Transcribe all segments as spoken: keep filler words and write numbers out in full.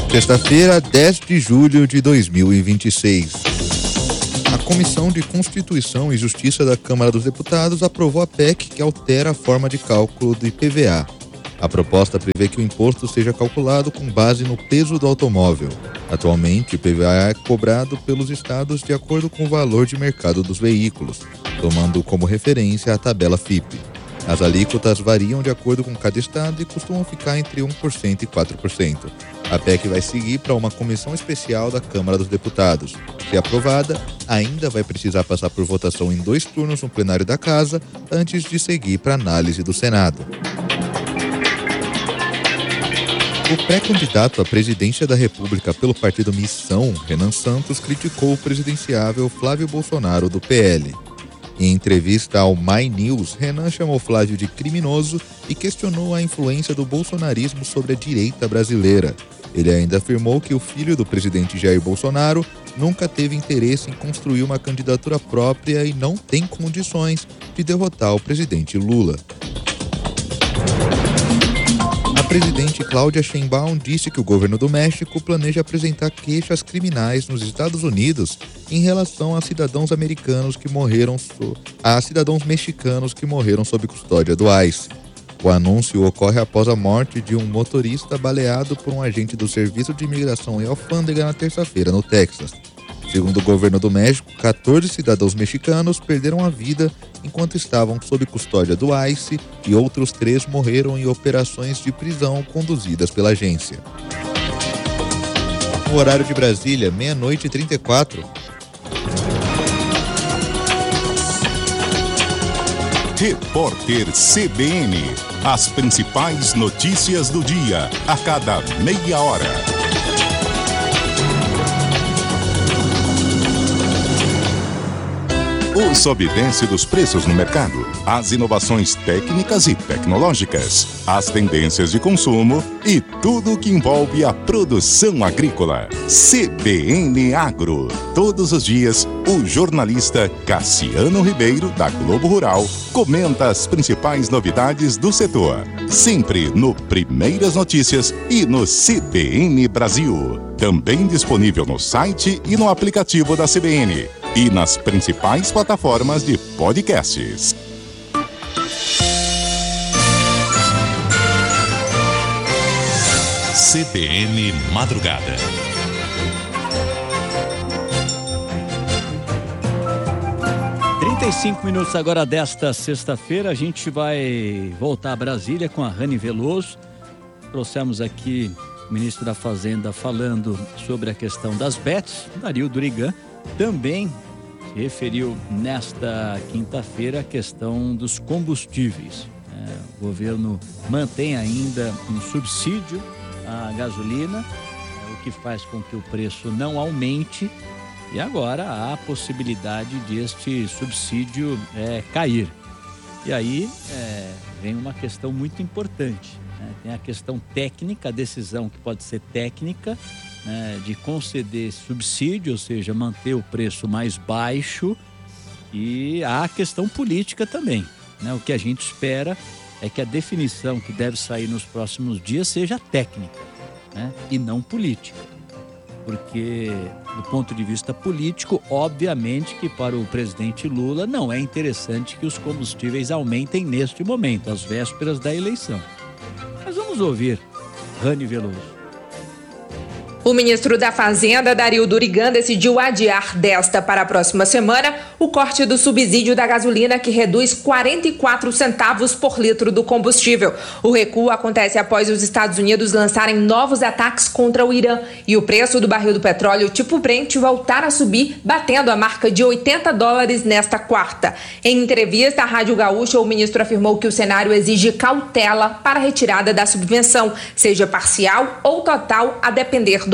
Sexta-feira, dez de julho de dois mil e vinte e seis. A Comissão de Constituição e Justiça da Câmara dos Deputados aprovou a P E C que altera a forma de cálculo do I P V A. A proposta prevê que o imposto seja calculado com base no peso do automóvel. Atualmente, o I P V A é cobrado pelos estados de acordo com o valor de mercado dos veículos, tomando como referência a tabela F I P. As alíquotas variam de acordo com cada estado e costumam ficar entre um por cento e quatro por cento. A P E C vai seguir para uma comissão especial da Câmara dos Deputados. Se aprovada, ainda vai precisar passar por votação em dois turnos no plenário da Casa, antes de seguir para análise do Senado. O pré-candidato à presidência da República pelo partido Missão, Renan Santos, criticou o presidenciável Flávio Bolsonaro do P L. Em entrevista ao My News, Renan chamou Flávio de criminoso e questionou a influência do bolsonarismo sobre a direita brasileira. Ele ainda afirmou que o filho do presidente Jair Bolsonaro nunca teve interesse em construir uma candidatura própria e não tem condições de derrotar o presidente Lula. A presidente Cláudia Sheinbaum disse que o governo do México planeja apresentar queixas criminais nos Estados Unidos em relação a cidadãos americanos que morreram so... a cidadãos mexicanos que morreram sob custódia do ICE. O anúncio ocorre após a morte de um motorista baleado por um agente do Serviço de Imigração e Alfândega na terça-feira no Texas. Segundo o governo do México, quatorze cidadãos mexicanos perderam a vida enquanto estavam sob custódia do ICE e outros três morreram em operações de prisão conduzidas pela agência. No horário de Brasília, meia-noite e trinta e quatro. Repórter C B N. As principais notícias do dia, a cada meia hora. O sobe e desce dos preços no mercado, as inovações técnicas e tecnológicas, as tendências de consumo e tudo o que envolve a produção agrícola. C B N Agro. Todos os dias, o jornalista Cassiano Ribeiro, da Globo Rural, comenta as principais novidades do setor. Sempre no Primeiras Notícias e no C B N Brasil. Também disponível no site e no aplicativo da C B N. E nas principais plataformas de podcasts. C B N Madrugada. trinta e cinco minutos agora desta sexta-feira, a gente vai voltar a Brasília com a Rani Veloso. Trouxemos aqui o ministro da Fazenda falando sobre a questão das bets. Dario Durigan também se referiu nesta quinta-feira à questão dos combustíveis. É, o governo mantém ainda um subsídio à gasolina, é, o que faz com que o preço não aumente, e agora há a possibilidade de este subsídio é, cair. E aí é, vem uma questão muito importante, né? Tem a questão técnica, a decisão que pode ser técnica, né, de conceder subsídio, ou seja, manter o preço mais baixo, e há a questão política também, né? O que a gente espera é que a definição que deve sair nos próximos dias seja técnica, né, e não política. Porque, do ponto de vista político, obviamente que para o presidente Lula não é interessante que os combustíveis aumentem neste momento, às vésperas da eleição. Mas vamos ouvir Rani Veloso. O ministro da Fazenda, Dario Durigan, decidiu adiar desta para a próxima semana o corte do subsídio da gasolina, que reduz quarenta e quatro centavos por litro do combustível. O recuo acontece após os Estados Unidos lançarem novos ataques contra o Irã e o preço do barril do petróleo tipo Brent voltar a subir, batendo a marca de oitenta dólares nesta quarta. Em entrevista à Rádio Gaúcha, o ministro afirmou que o cenário exige cautela para a retirada da subvenção, seja parcial ou total, a depender do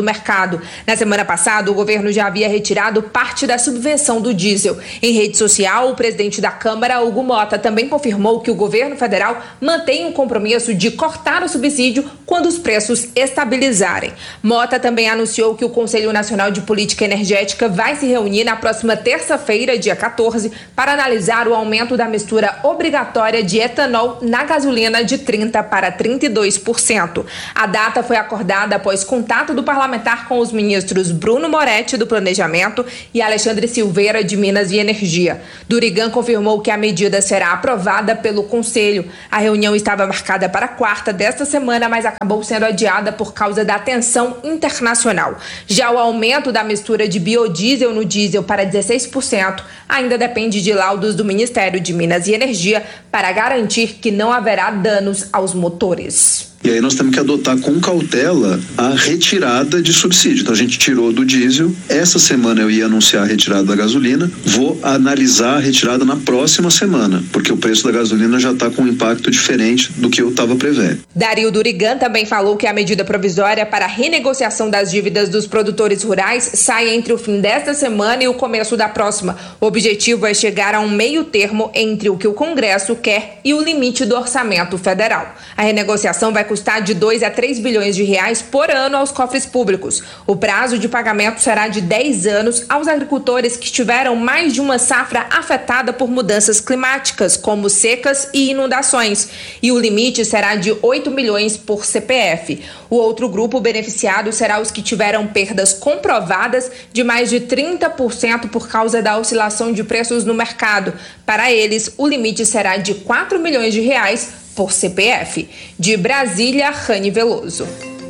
mercado. Na semana passada, o governo já havia retirado parte da subvenção do diesel. Em rede social, o presidente da Câmara, Hugo Mota, também confirmou que o governo federal mantém um compromisso de cortar o subsídio quando os preços estabilizarem. Mota também anunciou que o Conselho Nacional de Política Energética vai se reunir na próxima terça-feira, dia quatorze, para analisar o aumento da mistura obrigatória de etanol na gasolina de trinta por cento para trinta e dois por cento. A data foi acordada após contato do parlamentar com os ministros Bruno Moretti, do Planejamento, e Alexandre Silveira, de Minas e Energia. Durigan confirmou que a medida será aprovada pelo Conselho. A reunião estava marcada para quarta desta semana, mas acabou sendo adiada por causa da tensão internacional. Já o aumento da mistura de biodiesel no diesel para dezesseis por cento ainda depende de laudos do Ministério de Minas e Energia para garantir que não haverá danos aos motores. E aí nós temos que adotar com cautela a retirada de subsídio. Então a gente tirou do diesel, essa semana eu ia anunciar a retirada da gasolina, vou analisar a retirada na próxima semana, porque o preço da gasolina já está com um impacto diferente do que eu estava prevendo. Dario Durigan também falou que a medida provisória para a renegociação das dívidas dos produtores rurais sai entre o fim desta semana e o começo da próxima. O objetivo é chegar a um meio termo entre o que o Congresso quer e o limite do orçamento federal. A renegociação vai custar de dois a três bilhões de reais por ano aos cofres públicos. O prazo de pagamento será de dez anos aos agricultores que tiveram mais de uma safra afetada por mudanças climáticas, como secas e inundações. E o limite será de oito milhões por C P F. O outro grupo beneficiado será os que tiveram perdas comprovadas de mais de trinta por cento por causa da oscilação de preços no mercado. Para eles, o limite será de quatro milhões de reais por C P F. De Brasília, Rani Veloso.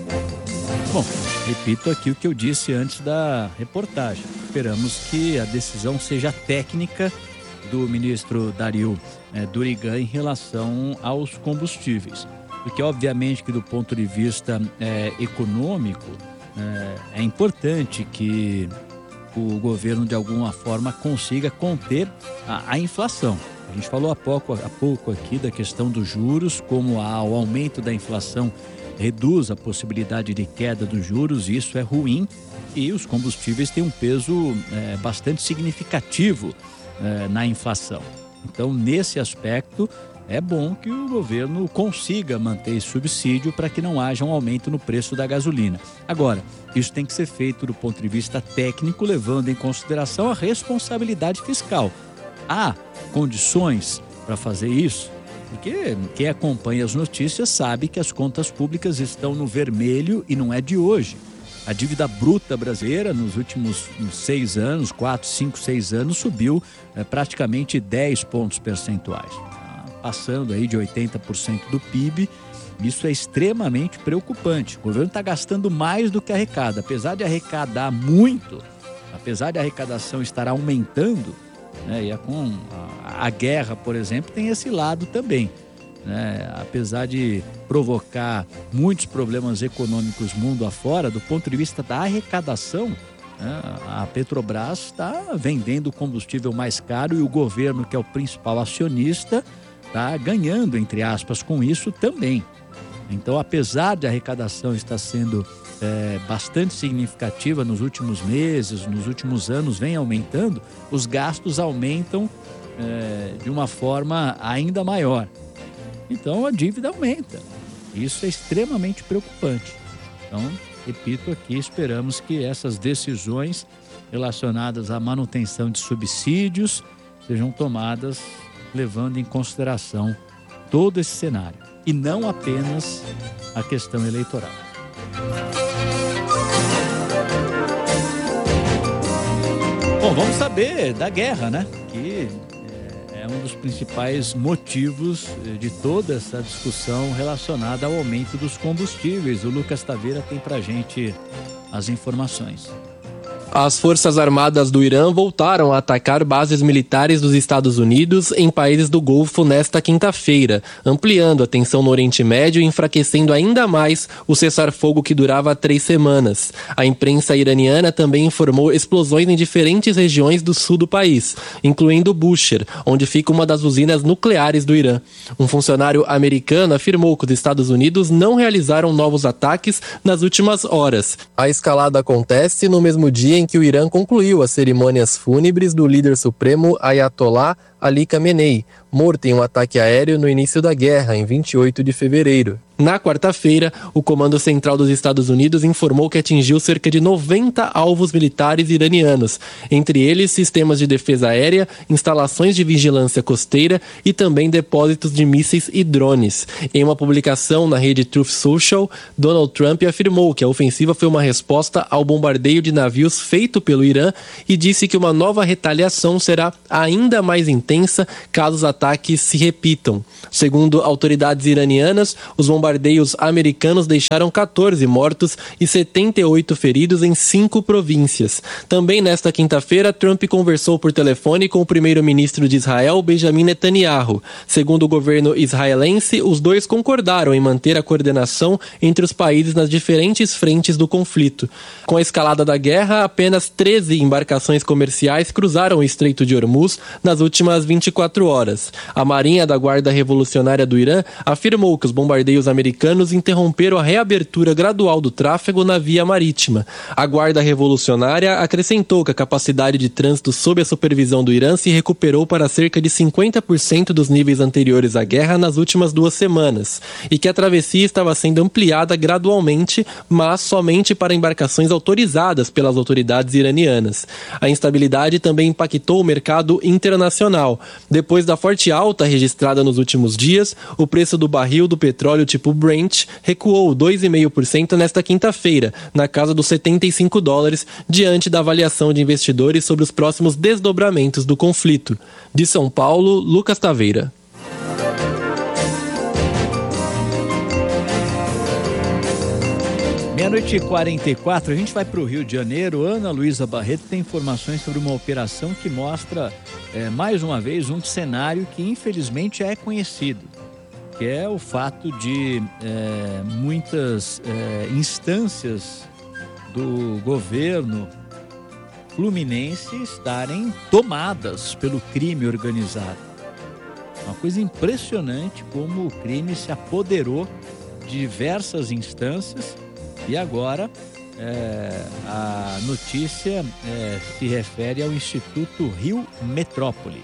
Bom, repito aqui o que eu disse antes da reportagem. Esperamos que a decisão seja técnica do ministro Dario eh, Durigan em relação aos combustíveis. Porque, obviamente, que do ponto de vista eh, econômico, eh, é importante que o governo, de alguma forma, consiga conter a, a inflação. A gente falou há pouco, há pouco aqui da questão dos juros, como a, o aumento da inflação reduz a possibilidade de queda dos juros, isso é ruim, e os combustíveis têm um peso é, bastante significativo é, na inflação. Então, nesse aspecto, é bom que o governo consiga manter esse subsídio para que não haja um aumento no preço da gasolina. Agora, isso tem que ser feito do ponto de vista técnico, levando em consideração a responsabilidade fiscal. Há condições para fazer isso? Porque quem acompanha as notícias sabe que as contas públicas estão no vermelho e não é de hoje. A dívida bruta brasileira nos últimos seis anos, quatro, cinco, seis anos, subiu é, praticamente dez pontos percentuais, tá? Passando aí de oitenta por cento do P I B. Isso é extremamente preocupante. O governo está gastando mais do que arrecada. Apesar de arrecadar muito, apesar de a arrecadação estar aumentando, né, e com a, a guerra, por exemplo, tem esse lado também, né? Apesar de provocar muitos problemas econômicos mundo afora, do ponto de vista da arrecadação, né, a Petrobras está vendendo o combustível mais caro e o governo, que é o principal acionista, está ganhando, entre aspas, com isso também. Então, apesar de a arrecadação estar sendo é, bastante significativa nos últimos meses, nos últimos anos, vem aumentando, os gastos aumentam é, de uma forma ainda maior. Então, a dívida aumenta. Isso é extremamente preocupante. Então, repito aqui, esperamos que essas decisões relacionadas à manutenção de subsídios sejam tomadas levando em consideração todo esse cenário e não apenas a questão eleitoral. Bom, vamos saber da guerra, né? Que é um dos principais motivos de toda essa discussão relacionada ao aumento dos combustíveis. O Lucas Taveira tem pra gente as informações. As Forças Armadas do Irã voltaram a atacar bases militares dos Estados Unidos em países do Golfo nesta quinta-feira, ampliando a tensão no Oriente Médio e enfraquecendo ainda mais o cessar-fogo que durava três semanas. A imprensa iraniana também informou explosões em diferentes regiões do sul do país, incluindo Bushehr, onde fica uma das usinas nucleares do Irã. Um funcionário americano afirmou que os Estados Unidos não realizaram novos ataques nas últimas horas. A escalada acontece no mesmo dia em que o Irã concluiu as cerimônias fúnebres do líder supremo Ayatollah Ali Khamenei, morto em um ataque aéreo no início da guerra, em vinte e oito de fevereiro. Na quarta-feira, o Comando Central dos Estados Unidos informou que atingiu cerca de noventa alvos militares iranianos, entre eles sistemas de defesa aérea, instalações de vigilância costeira e também depósitos de mísseis e drones. Em uma publicação na rede Truth Social, Donald Trump afirmou que a ofensiva foi uma resposta ao bombardeio de navios feito pelo Irã e disse que uma nova retaliação será ainda mais intensa caso os ataques se repitam. Segundo autoridades iranianas, os bombardeios americanos deixaram quatorze mortos e setenta e oito feridos em cinco províncias. Também nesta quinta-feira, Trump conversou por telefone com o primeiro-ministro de Israel, Benjamin Netanyahu. Segundo o governo israelense, os dois concordaram em manter a coordenação entre os países nas diferentes frentes do conflito. Com a escalada da guerra, apenas treze embarcações comerciais cruzaram o Estreito de Hormuz nas últimas vinte e quatro horas. A Marinha da Guarda Revolucionária do Irã afirmou que os bombardeios americanos interromperam a reabertura gradual do tráfego na via marítima. A Guarda Revolucionária acrescentou que a capacidade de trânsito sob a supervisão do Irã se recuperou para cerca de cinquenta por cento dos níveis anteriores à guerra nas últimas duas semanas e que a travessia estava sendo ampliada gradualmente, mas somente para embarcações autorizadas pelas autoridades iranianas. A instabilidade também impactou o mercado internacional. Depois da forte alta registrada nos últimos dias, o preço do barril do petróleo tipo Brent recuou dois vírgula cinco por cento nesta quinta-feira, na casa dos setenta e cinco dólares, diante da avaliação de investidores sobre os próximos desdobramentos do conflito. De São Paulo, Lucas Taveira. Meia-noite e quarenta e quatro, a gente vai para o Rio de Janeiro. Ana Luísa Barreto tem informações sobre uma operação que mostra, é, mais uma vez, um cenário que infelizmente é conhecido, que é o fato de é, muitas é, instâncias do governo fluminense estarem tomadas pelo crime organizado. Uma coisa impressionante como o crime se apoderou de diversas instâncias. E agora, é, a notícia é, se refere ao Instituto Rio Metrópole.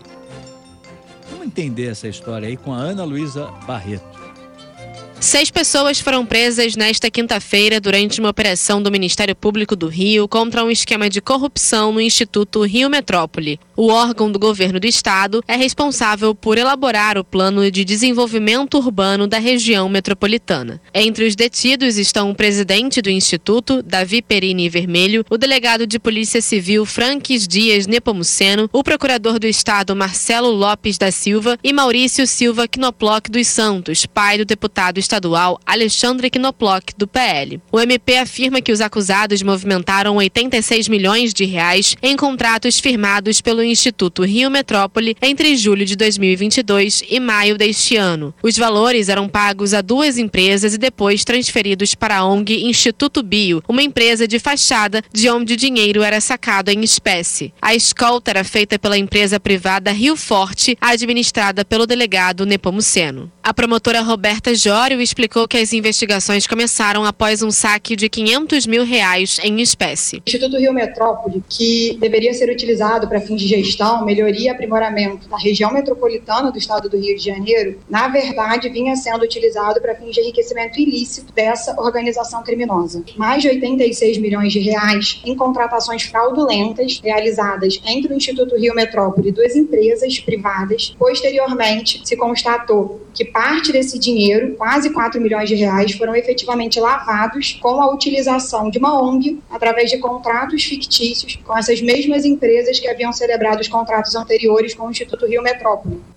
Vamos entender essa história aí com a Ana Luísa Barreto. Seis pessoas foram presas nesta quinta-feira durante uma operação do Ministério Público do Rio contra um esquema de corrupção no Instituto Rio Metrópole. O órgão do governo do estado é responsável por elaborar o plano de desenvolvimento urbano da região metropolitana. Entre os detidos estão o presidente do Instituto, Davi Perini Vermelho, o delegado de Polícia Civil Franques Dias Nepomuceno, o procurador do estado Marcelo Lopes da Silva e Maurício Silva Knoploch dos Santos, pai do deputado estadual Alexandre Knoploch, do P L. O M P afirma que os acusados movimentaram oitenta e seis milhões de reais em contratos firmados pelo Instituto Rio Metrópole entre julho de dois mil e vinte e dois e maio deste ano. Os valores eram pagos a duas empresas e depois transferidos para a O N G Instituto Bio, uma empresa de fachada de onde o dinheiro era sacado em espécie. A escolta era feita pela empresa privada Rio Forte, administrada pelo delegado Nepomuceno. A promotora Roberta Jório explicou que as investigações começaram após um saque de quinhentos mil reais em espécie. O Instituto Rio Metrópole, que deveria ser utilizado para fins de gestão, melhoria e aprimoramento na região metropolitana do estado do Rio de Janeiro, na verdade vinha sendo utilizado para fins de enriquecimento ilícito dessa organização criminosa. Mais de oitenta e seis milhões de reais em contratações fraudulentas realizadas entre o Instituto Rio Metrópole e duas empresas privadas. Posteriormente, se constatou que parte desse dinheiro, quase quatro milhões de reais, foram efetivamente lavados com a utilização de uma O N G através de contratos fictícios com essas mesmas empresas que haviam celebrado os contratos anteriores com o Instituto Rio Metrópole.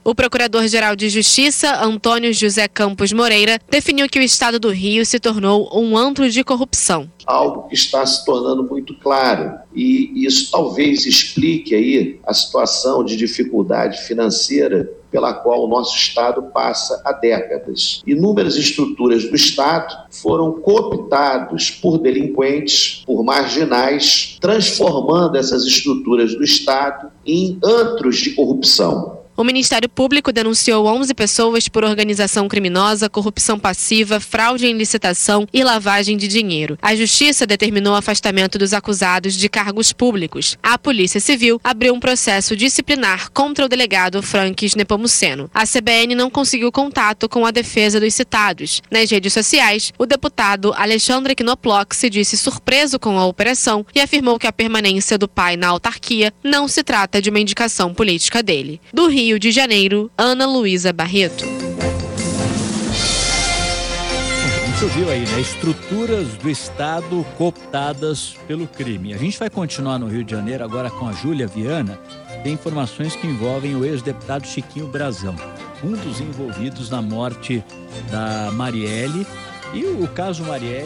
O Procurador-Geral de Justiça, Antônio José Campos Moreira, definiu que o estado do Rio se tornou um antro de corrupção. Algo que está se tornando muito claro, e isso talvez explique aí a situação de dificuldade financeira pela qual o nosso Estado passa há décadas. Inúmeras estruturas do Estado foram cooptadas por delinquentes, por marginais, transformando essas estruturas do Estado em antros de corrupção. O Ministério Público denunciou onze pessoas por organização criminosa, corrupção passiva, fraude em licitação e lavagem de dinheiro. A Justiça determinou o afastamento dos acusados de cargos públicos. A Polícia Civil abriu um processo disciplinar contra o delegado Franques Nepomuceno. A C B N não conseguiu contato com a defesa dos citados. Nas redes sociais, o deputado Alexandre Knoploch se disse surpreso com a operação e afirmou que a permanência do pai na autarquia não se trata de uma indicação política dele. Do Rio Rio de Janeiro, Ana Luísa Barreto. Você viu aí, né? Estruturas do Estado cooptadas pelo crime. A gente vai continuar no Rio de Janeiro agora com a Júlia Viana. Tem informações que envolvem o ex-deputado Chiquinho Brazão, um dos envolvidos na morte da Marielle. E o caso Marielle